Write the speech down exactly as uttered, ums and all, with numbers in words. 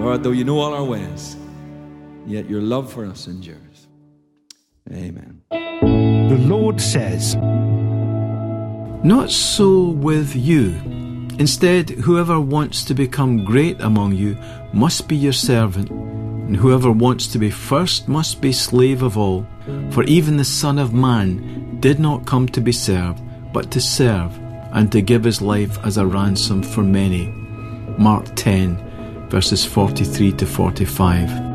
Lord, though you know all our ways, yet your love for us endures. Amen. The Lord says, "Not so with you. Instead, whoever wants to become great among you must be your servant, and whoever wants to be first must be slave of all. For even the Son of Man did not come to be served, but to serve, and to give his life as a ransom for many." Mark ten, verses forty-three to forty-five.